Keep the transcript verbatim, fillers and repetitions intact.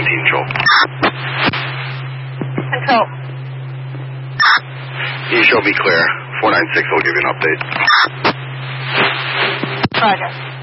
nineteen, Joel. Control. You show me clear. four nine six will give you an update. Roger.